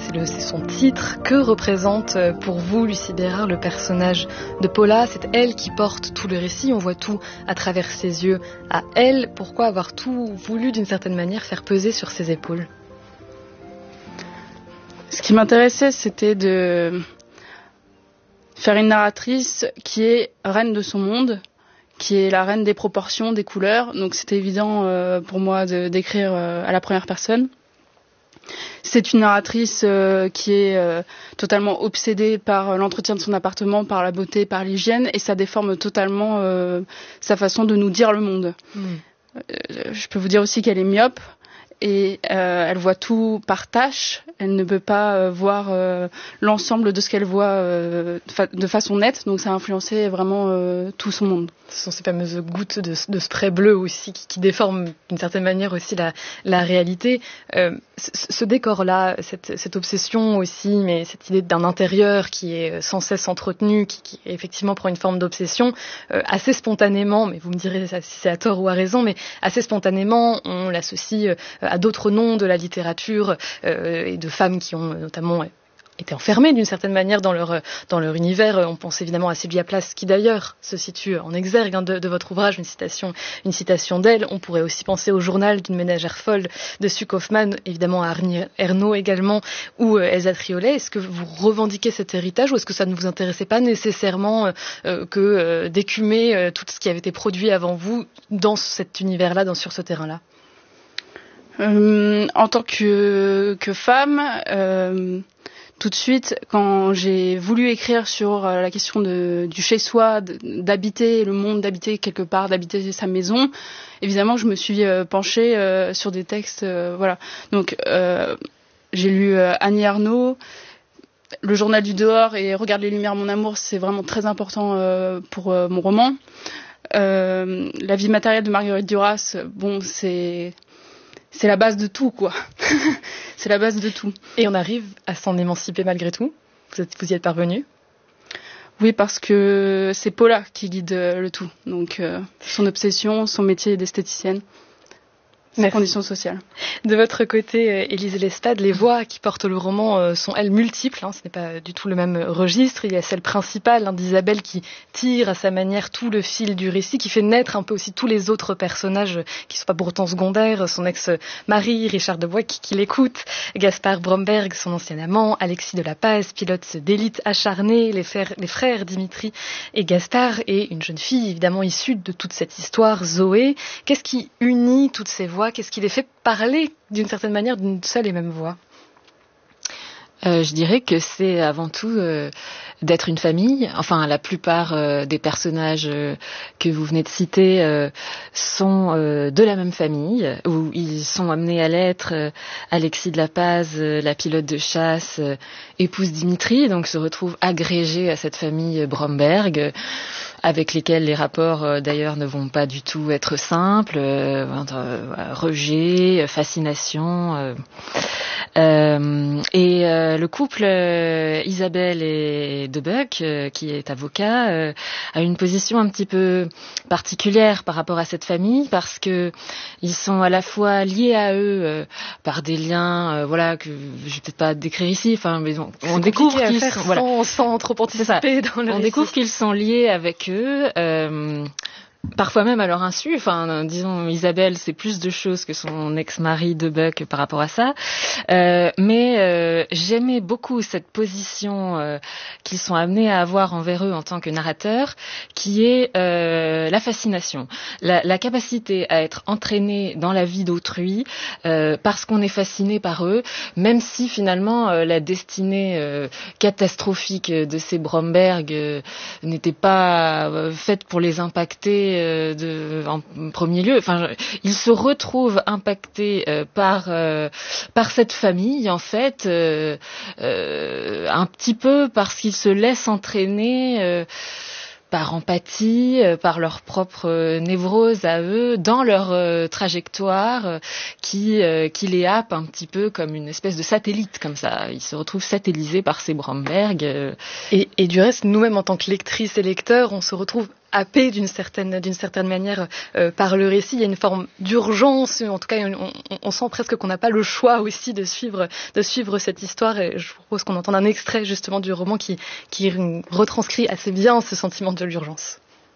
c'est son titre. Que représente pour vous, Lucie Bérard, le personnage de Paula? C'est elle qui porte tout le récit, on voit tout à travers ses yeux à elle. Pourquoi avoir tout voulu, d'une certaine manière, faire peser sur ses épaules? Ce qui m'intéressait, c'était de faire une narratrice qui est reine de son monde, qui est la reine des proportions, des couleurs. Donc c'était évident pour moi d'écrire à la première personne. C'est une narratrice qui est totalement obsédée par l'entretien de son appartement, par la beauté, par l'hygiène, et ça déforme totalement sa façon de nous dire le monde. Je peux vous dire aussi qu'elle est myope, et elle voit tout par tâches. Elle ne peut pas voir l'ensemble de ce qu'elle voit de façon nette, donc ça a influencé vraiment tout son monde. Ce sont ces fameuses gouttes de spray bleu aussi qui déforment d'une certaine manière aussi la réalité. Ce décor-là, cette obsession aussi, mais cette idée d'un intérieur qui est sans cesse entretenu, qui effectivement prend une forme d'obsession, assez spontanément, mais vous me direz si c'est à tort ou à raison, mais assez spontanément, on l'associe à d'autres noms de la littérature et de femmes qui ont notamment été enfermées d'une certaine manière dans leur univers. On pense évidemment à Sylvia Plath, qui d'ailleurs se situe en exergue de votre ouvrage, une citation d'elle. On pourrait aussi penser au journal d'une ménagère folle de Sue Kaufmann, évidemment à Arnie Ernaux également, ou Elsa Triolet. Est-ce que vous revendiquez cet héritage, ou est-ce que ça ne vous intéressait pas nécessairement que d'écumer tout ce qui avait été produit avant vous dans cet univers-là, sur ce terrain-là? En tant que femme, tout de suite, quand j'ai voulu écrire sur la question du chez-soi, d'habiter le monde, d'habiter quelque part, d'habiter sa maison, évidemment, je me suis penchée sur des textes, voilà. Donc, j'ai lu Annie Ernaux, Le journal du dehors et Regarde les lumières, mon amour, c'est vraiment très important pour mon roman. La vie matérielle de Marguerite Duras, bon, c'est la base de tout, quoi. C'est la base de tout. Et on arrive à s'en émanciper malgré tout? Vous y êtes parvenue? Oui, parce que c'est Paula qui guide le tout. Donc, son obsession, son métier d'esthéticienne, ses conditions sociales. De votre côté, Élise Lestade, les voix qui portent le roman sont, elles, multiples. Ce n'est pas du tout le même registre. Il y a celle principale, d'Isabelle, qui tire à sa manière tout le fil du récit, qui fait naître un peu aussi tous les autres personnages qui ne sont pas pour autant secondaires. Son ex-mari, Richard Debois, qui l'écoute. Gaspard Bromberg, son ancien amant. Alexis de la Paz, pilote d'élite acharné. Les frères Dimitri et Gaspard. Et une jeune fille, évidemment, issue de toute cette histoire, Zoé. Qu'est-ce qui unit toutes ces voix? Qu'est-ce qui les fait parler d'une certaine manière d'une seule et même voix? Je dirais que c'est avant tout d'être une famille. Enfin, la plupart des personnages que vous venez de citer sont de la même famille, où ils sont amenés à l'être. Alexis de la Paz, la pilote de chasse, épouse Dimitri, donc se retrouve agrégée à cette famille Bromberg, avec lesquels les rapports d'ailleurs ne vont pas du tout être simples, rejet, fascination. Le couple Isabelle et Debuck, qui est avocat, a une position un petit peu particulière par rapport à cette famille, parce que ils sont à la fois liés à eux par des liens, que je vais peut-être pas décrire ici. Enfin, mais on découvre qu'ils sont, sans trop anticiper dans le récit. On découvre qu'ils sont liés avec eux. Parfois même à leur insu. Enfin, disons, Isabelle, c'est plus de choses que son ex-mari Debuck par rapport à ça. Mais j'aimais beaucoup cette position qu'ils sont amenés à avoir envers eux en tant que narrateurs, qui est la fascination, la capacité à être entraîné dans la vie d'autrui parce qu'on est fasciné par eux, même si finalement la destinée catastrophique de ces Bromberg n'était pas faite pour les impacter en premier lieu. Enfin, ils se retrouvent impactés par cette famille, en fait, un petit peu parce qu'ils se laissent entraîner par empathie, par leur propre névrose à eux, dans leur trajectoire qui les happe un petit peu comme une espèce de satellite, comme ça. Ils se retrouvent satellisés par ces Bromberg. Et du reste, nous-mêmes, en tant que lectrices et lecteurs, on se retrouve happé d'une certaine manière par le récit. Il y a une forme d'urgence, en tout cas on sent presque qu'on n'a pas le choix aussi de suivre cette histoire, et je propose qu'on entende un extrait justement du roman qui retranscrit assez bien ce sentiment de l'urgence.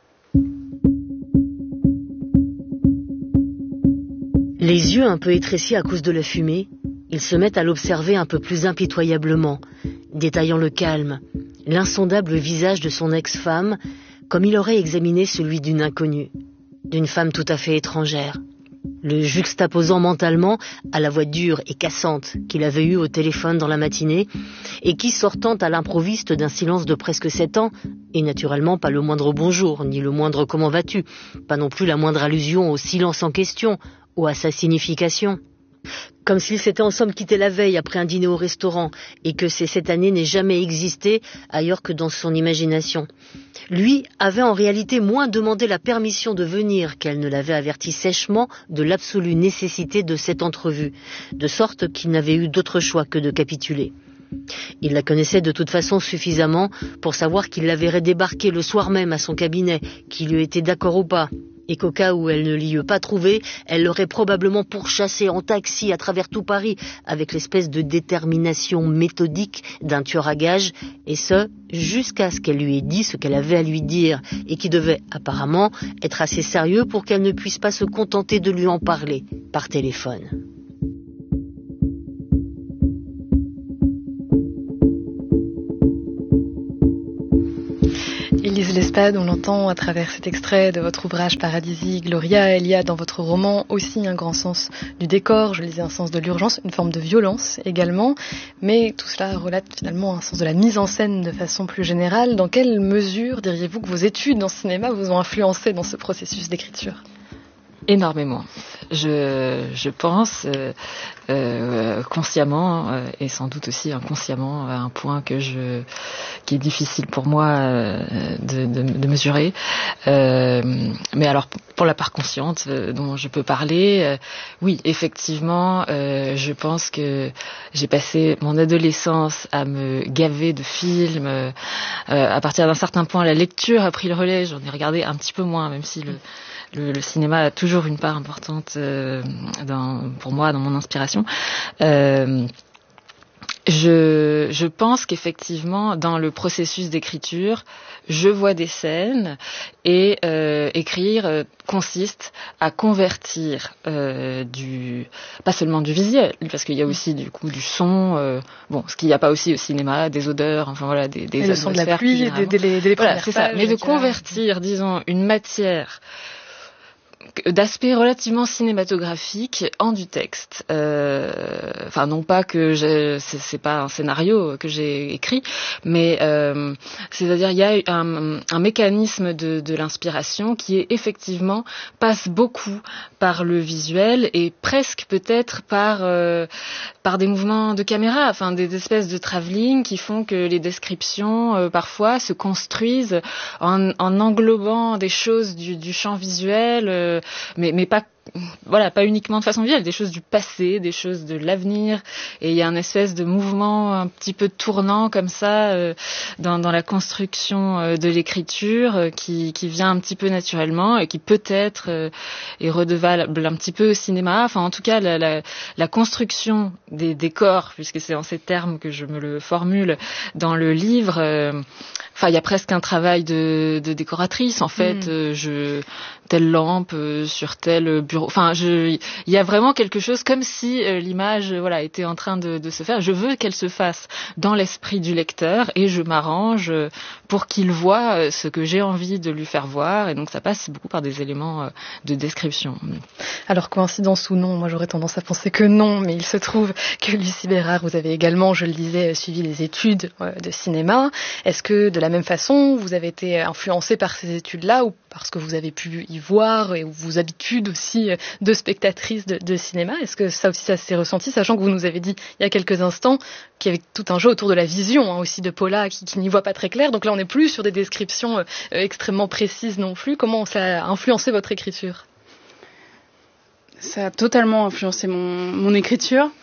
Les yeux un peu étrécis à cause de la fumée, ils se mettent à l'observer un peu plus impitoyablement, détaillant le calme, l'insondable visage de son ex-femme, comme il aurait examiné celui d'une inconnue, d'une femme tout à fait étrangère, le juxtaposant mentalement à la voix dure et cassante qu'il avait eue au téléphone dans la matinée, et qui, sortant à l'improviste d'un silence de presque 7 ans, et naturellement pas le moindre bonjour, ni le moindre comment vas-tu, pas non plus la moindre allusion au silence en question, ou à sa signification. Comme s'ils s'étaient en somme quittés la veille après un dîner au restaurant, et que cette année n'ait jamais existé ailleurs que dans son imagination. Lui avait en réalité moins demandé la permission de venir qu'elle ne l'avait averti sèchement de l'absolue nécessité de cette entrevue, de sorte qu'il n'avait eu d'autre choix que de capituler. Il la connaissait de toute façon suffisamment pour savoir qu'il la verrait débarquer le soir même à son cabinet, qu'il eût été d'accord ou pas, et qu'au cas où elle ne l'y eût pas trouvé, elle l'aurait probablement pourchassé en taxi à travers tout Paris, avec l'espèce de détermination méthodique d'un tueur à gages, et ce, jusqu'à ce qu'elle lui ait dit ce qu'elle avait à lui dire, et qui devait apparemment être assez sérieux pour qu'elle ne puisse pas se contenter de lui en parler par téléphone. Élise Lespade, on l'entend à travers cet extrait de votre ouvrage Paradisi Gloria. Il y a dans votre roman aussi un grand sens du décor, je le disais, un sens de l'urgence, une forme de violence également, mais tout cela relate finalement un sens de la mise en scène de façon plus générale. Dans quelle mesure diriez-vous que vos études en cinéma vous ont influencé dans ce processus d'écriture ? Énormément. Je pense consciemment et sans doute aussi inconsciemment à un point qui est difficile pour moi de mesurer. Mais alors pour la part consciente dont je peux parler, oui, effectivement, je pense que j'ai passé mon adolescence à me gaver de films. À partir d'un certain point, la lecture a pris le relais. J'en ai regardé un petit peu moins, même si le cinéma a toujours une part importante pour moi dans mon inspiration. Je pense qu'effectivement, dans le processus d'écriture, je vois des scènes et écrire consiste à convertir pas seulement du visuel, parce qu'il y a aussi du coup du son, ce qu'il n'y a pas aussi au cinéma, des odeurs, enfin voilà, des le son de la pluie, des voilà, c'est ça. Mais de convertir, disons, une matière d'aspect relativement cinématographique en du texte. Non pas que c'est pas un scénario que j'ai écrit, mais c'est-à-dire il y a un mécanisme de l'inspiration qui est effectivement passe beaucoup par le visuel et presque peut-être par des mouvements de caméra, enfin des espèces de travelling qui font que les descriptions parfois se construisent en englobant des choses du champ visuel, mais pas uniquement de façon visuelle, des choses du passé, des choses de l'avenir, et il y a une espèce de mouvement un petit peu tournant comme ça dans la construction de l'écriture qui vient un petit peu naturellement et qui peut-être est redevable un petit peu au cinéma. Enfin, en tout cas, la construction des décors, puisque c'est en ces termes que je me le formule dans le livre. Il y a presque un travail de décoratrice en fait. Telle lampe sur tel bureau. Enfin, il y a vraiment quelque chose comme si l'image, était en train de se faire. Je veux qu'elle se fasse dans l'esprit du lecteur et je m'arrange pour qu'il voit ce que j'ai envie de lui faire voir. Et donc, ça passe beaucoup par des éléments de description. Alors, coïncidence ou non, moi j'aurais tendance à penser que non, mais il se trouve que Lucie Bérard, vous avez également, je le disais, suivi les études de cinéma. Est-ce que de la même façon, vous avez été influencée par ces études-là ou parce que vous avez pu y voir et vos habitudes aussi de spectatrice de cinéma? Est-ce que ça aussi ça s'est ressenti, sachant que vous nous avez dit il y a quelques instants qu'il y avait tout un jeu autour de la vision aussi de Paula qui n'y voit pas très clair, donc là on n'est plus sur des descriptions extrêmement précises non plus. Comment ça a influencé votre écriture? Ça a totalement influencé mon écriture.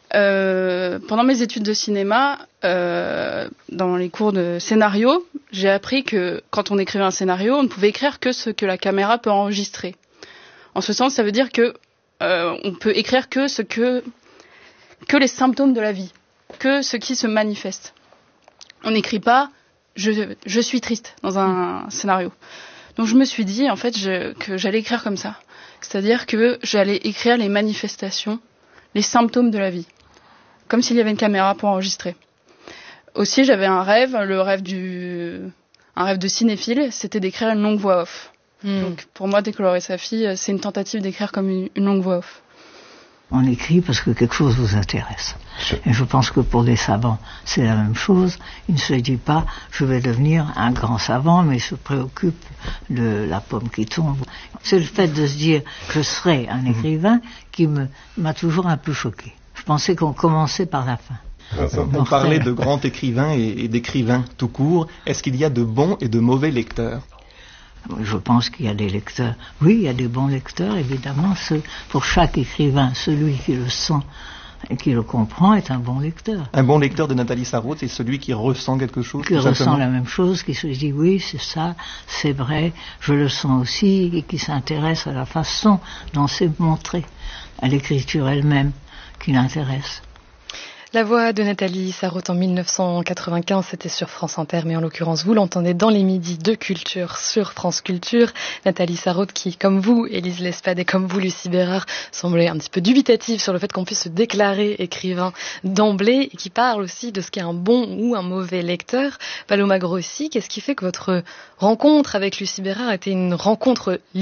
Pendant mes études de cinéma, dans les cours de scénario, j'ai appris que quand on écrivait un scénario, on ne pouvait écrire que ce que la caméra peut enregistrer. En ce sens, ça veut dire que on peut écrire que les symptômes de la vie, que ce qui se manifeste. On n'écrit pas je suis triste dans un scénario. Donc je me suis dit en fait que j'allais écrire comme ça, c'est-à-dire que j'allais écrire les manifestations, les symptômes de la vie, comme s'il y avait une caméra pour enregistrer. Aussi j'avais un rêve de cinéphile, c'était d'écrire une longue voix off. Donc pour moi, Décolorer sa fille, c'est une tentative d'écrire comme une longue voix off. On écrit parce que quelque chose vous intéresse. Et je pense que pour les savants, c'est la même chose. Il ne se dit pas, je vais devenir un grand savant, mais il se préoccupe de la pomme qui tombe. C'est le fait de se dire, je serai un écrivain qui m'a toujours un peu choqué. Je pensais qu'on commençait par la fin. On parlait de grands écrivains et d'écrivains tout court. Est-ce qu'il y a de bons et de mauvais lecteurs ? Je pense qu'il y a des lecteurs. Oui, il y a des bons lecteurs, évidemment. Pour chaque écrivain, celui qui le sent et qui le comprend est un bon lecteur. Un bon lecteur de Nathalie Sarraute, c'est celui qui ressent quelque chose. Qui ressent la même chose, qui se dit oui, c'est ça, c'est vrai, je le sens aussi, et qui s'intéresse à la façon dont c'est montré, à l'écriture elle-même, qui l'intéresse. La voix de Nathalie Sarraute en 1995, c'était sur France Inter, mais en l'occurrence, vous l'entendez dans les midis de culture sur France Culture. Nathalie Sarraute qui, comme vous, Élise Lespade, et comme vous, Lucie Bérard, semblait un petit peu dubitative sur le fait qu'on puisse se déclarer écrivain d'emblée, et qui parle aussi de ce qu'est un bon ou un mauvais lecteur. Paloma Grossi, qu'est-ce qui fait que votre rencontre avec Lucie Bérard était une rencontre littéraire ?